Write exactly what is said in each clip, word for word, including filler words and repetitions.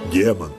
демон.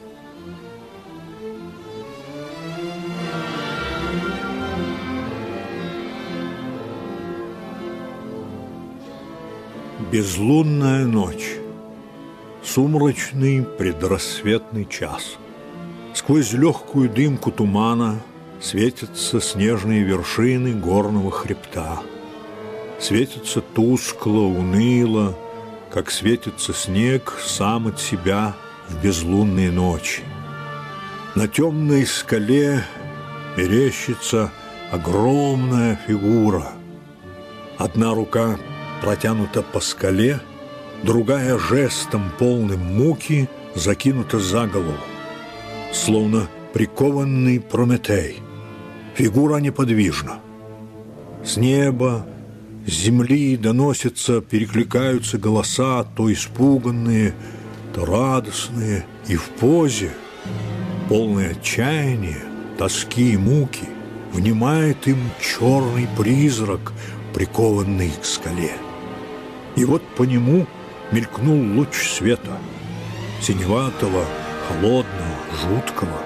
Безлунная ночь, сумрачный предрассветный час. Сквозь легкую дымку тумана светятся снежные вершины горного хребта. Светятся тускло, уныло, как светится снег сам от себя в безлунные ночи. На темной скале мерещится огромная фигура. Одна рука протянута по скале, другая жестом полным муки закинута за голову, словно прикованный Прометей. Фигура неподвижна. С неба, с земли доносятся, перекликаются голоса, то испуганные, то радостные, и в позе, полное отчаяния, тоски и муки, внимает им черный призрак, прикованный к скале. И вот по нему мелькнул луч света, синеватого, холодного, жуткого.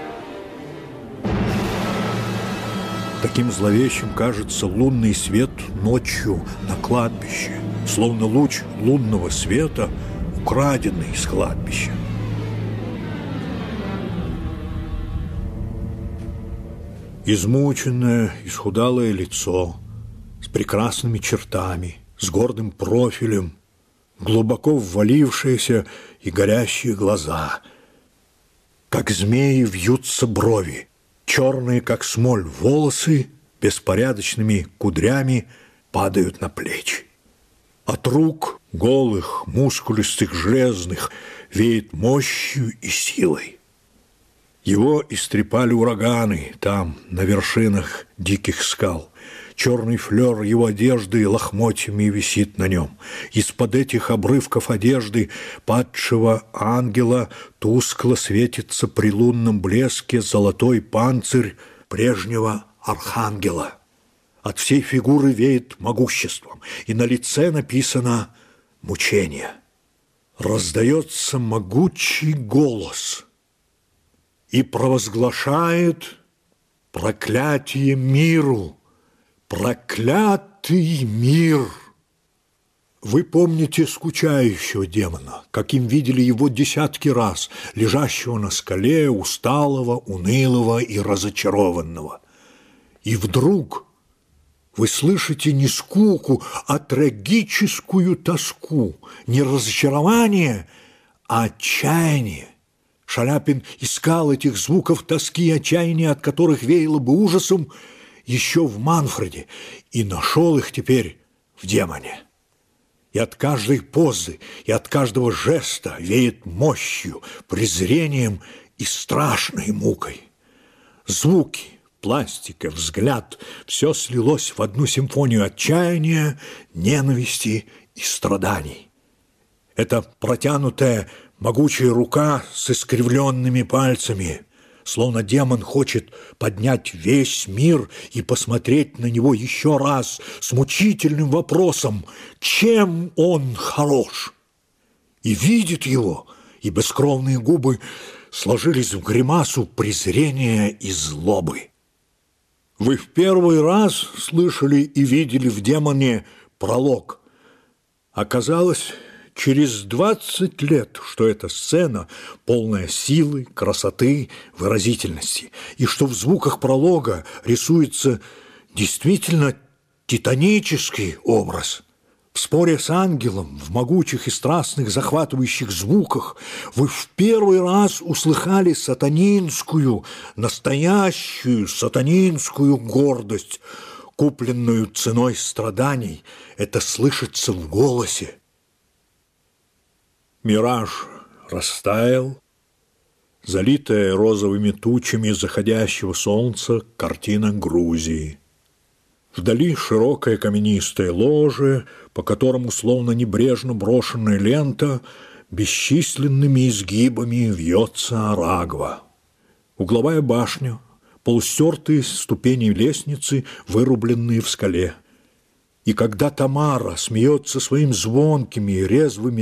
Таким зловещим кажется лунный свет ночью на кладбище, словно луч лунного света, украденный из кладбища. Измученное, исхудалое лицо с прекрасными чертами, с гордым профилем, глубоко ввалившиеся и горящие глаза. Как змеи вьются брови, черные, как смоль, волосы беспорядочными кудрями падают на плечи. От рук, голых, мускулистых, железных, веет мощью и силой. Его истрепали ураганы там, на вершинах диких скал. Черный флер его одежды лохмотьями висит на нем. Из-под этих обрывков одежды падшего ангела тускло светится при лунном блеске золотой панцирь прежнего архангела. От всей фигуры веет могуществом, и на лице написано «мучение». Раздается могучий голос и провозглашает проклятие миру. Проклятый мир! Вы помните скучающего демона, каким видели его десятки раз, лежащего на скале, усталого, унылого и разочарованного. И вдруг вы слышите не скуку, а трагическую тоску, не разочарование, а отчаяние. Шаляпин искал этих звуков тоски и отчаяния, от которых веяло бы ужасом, еще в Манфреде, и нашел их теперь в демоне. И от каждой позы, и от каждого жеста веет мощью, презрением и страшной мукой. Звуки, пластика, взгляд – все слилось в одну симфонию отчаяния, ненависти и страданий. Это протянутая могучая рука с искривленными пальцами, словно демон хочет поднять весь мир и посмотреть на него еще раз с мучительным вопросом, чем он хорош. И видит его, и бескровные губы сложились в гримасу презрения и злобы. Вы в первый раз слышали и видели в демоне пролог. Оказалось, через двадцать лет, что эта сцена полная силы, красоты, выразительности, и что в звуках пролога рисуется действительно титанический образ. В споре с ангелом, в могучих и страстных захватывающих звуках вы в первый раз услыхали сатанинскую, настоящую сатанинскую гордость, купленную ценой страданий. Это слышится в голосе. Мираж растаял, залитая розовыми тучами заходящего солнца картина Грузии. Вдали широкое каменистое ложе, по которому словно небрежно брошенная лента бесчисленными изгибами вьется Арагва. Угловая башня, полустертые ступени лестницы, вырубленные в скале. И когда Тамара смеется своим звонкими и резвыми